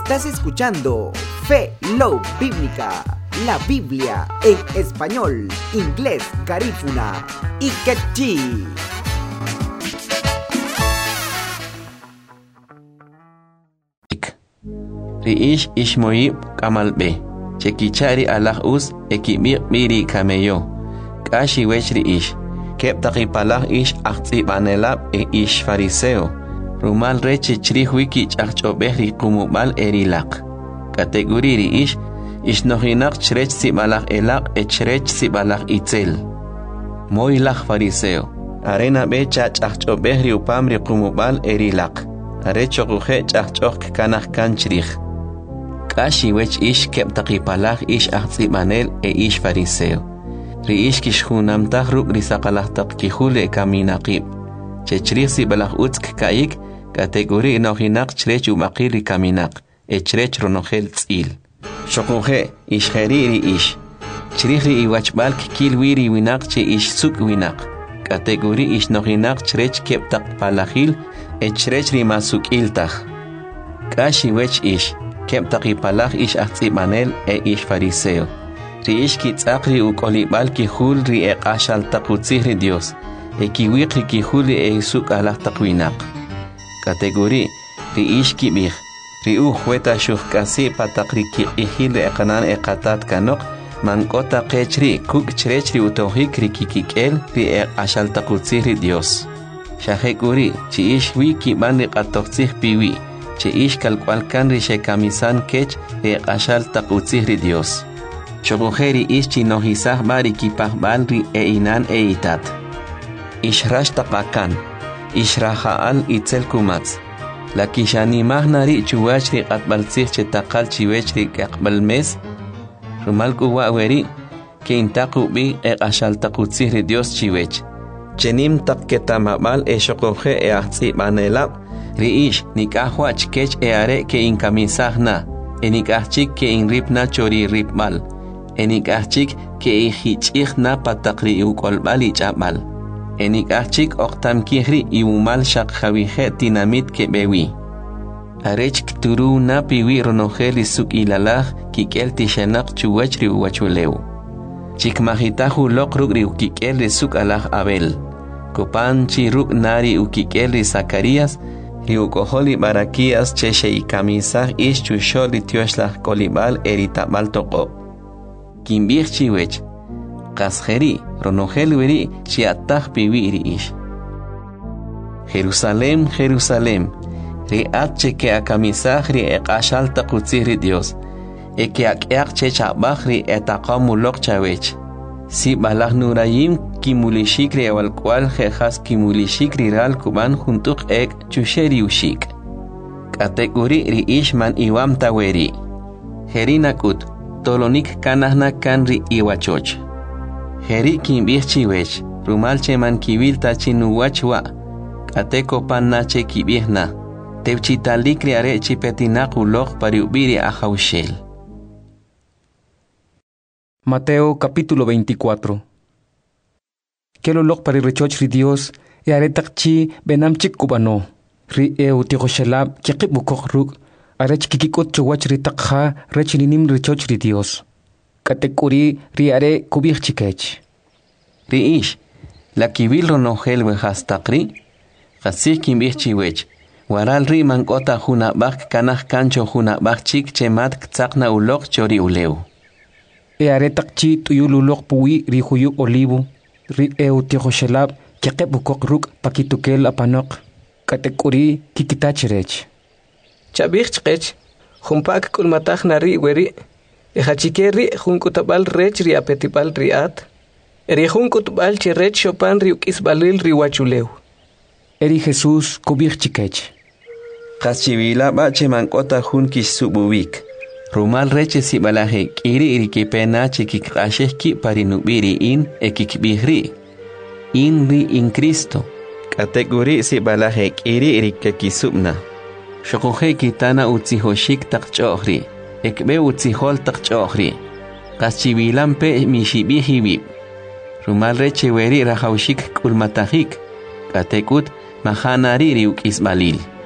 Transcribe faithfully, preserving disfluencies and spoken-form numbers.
Estás escuchando Fe Love Bíblica, la Biblia en español, inglés, garífuna y quechí. Riish ishmoyib kamalbe, chekichari alah us ekibir biri kameyo, kashi wech riish, kep takipalah ish aktsibanelab e ish fariseo, rumal reche chrih wiki chachobeh rikumubal erilak. Kategori riish, ish nohinak chrech sibalak elak e chrech sibalak itzel. Moilak fariseo, arena be chachobeh riupam rikumubal erilak. Arecho ruhe chachok kanach kanchrih. Kashi wech ish kep takipalah ish achtsibanel e ish fariseo. Riish kishhunam tahruk risakalah takihule e kaminaqib. Chechrih si balah utsk kaik, kategori nohinak chrech umakiri kaminak, e chrech ronohel tzil. Shokuhe ish heriri ish. Chrih ri iwachbal kikil wiri winak che ish suk winak. Kategori ish nohinak chrech kep takpalahil, e chrech ri masuk iltach. Kashi wech ish. Kep takipalah ish achtsibanel e ish fariseo. Ri ish kitzakri u kolibal kihul ri e qashal takutzih ri Dios. E kiwik ri kihul e isuk alah takwinak. Kategori ri ish kibih. Ri u hueta shuhkasi patakri kihil e kanan e katat kanok. Mankota qechri kuk chrechri utohik ri kikikel ri e qashal takutzih ri Dios. Shahekuri chi ish wi kiban ri qatoqtzih piwi. Che ish kalkwalkan ri shekamisan kech e qashal takutzih ri Dios. Shogujeri ish chinohisah bari kipahbal ri e inan e itat. Ish rash taqakan. Ish rahaal itzel kumatz. La kishanimah nari chuwach ri qatbaltzih che taqal chiwech ri kaqbal mes. Rumal kuwa weri ke intaku bi e qashal takutzih ri Dios chiwech. Chenim taqketamabal e shoguje e ahtsibanelab. Riish nikahwach kech e are ke inkamisah na, e nikahchik ke inripna chori ripmal, e nikahchik ke ihichich na patakri ukolbal ichabal, e nikahchik oktam kihri iumal shakhawihe tinamit ke bewi. Arech kturu na piwi ronoheli suk ilalah kikel tishanak chuwach ri uwachuleu. Chikmahitahu lokruk ri ukikel ri suk alah abel. Kopan chiruk nari ukikel ri Zacarías, Riukoholi barakias cheche y camisah ish chusholi tioshlah kolibal eritabal toko. Kimbir chiwech. Kasjeri ronohel weri chiatah piwiri ish. Jerusalem, Jerusalem. Riat cheque a camisah ri eqashal takutziri Dios. Eke akeak chechabah ri etakamulok chawech. Si balah nurayim kimulishikri awal cual jejas kimulishikri ral kuban juntuk ek chusheri ushik. Kategori ri ishman iwam taweri. Herinakut tolonik kanahna kanri iwachoch. Heri kimbih chiwech rumal cheman kibil tachinuwachwa. Kateko pannache kibihna. Tevchitalikri are chipetinakulok pariubiri ahaushel. Mateo capítulo veinticuatro. Kelo lok pari rechoch ri Dios e aretak chi benam chik kubano. Ri e utihoshelab kikip bukok ruk arech kikikot chowach ri takha rech ninim rechoch ri Dios. Katekuri ri are kubich chikech. Ri ish, la kibil ronohel wehastakri, kasih kimbih chiwech. Waral ri mankota hunabak kanah kancho hunabak chik chemat ktsakna ulok chori uleu. E aretak chi tuyululok puwi ri huyu olivo, ri e utihoshelab kikip bukok ruk pakitukel apanok. Katekuri kikitachirech. Chabich chkech, humpak kulmatach nari weri, e hachikeri hunkutabal rech ri apetibal riat, eri hunkutbal chirech chopan ri ukisbalil ri wachuleu. Eri Jesús kubich chikech. Kachivila bache mankota hun kisububik. Rumal reche si balaje kiri iri kipena chikikasheki parinubiri in ekikbihri. In ri in Cristo. Kategori si balaje kiri iri kekisubna. Shokohe kitana utzihoshik takchohri. Ekbe utzihol takchohri. Kachivilampe mishibihibib. Rumal reche weri rahaushik kulmatahik. Katekut mahanari riuk isbalil.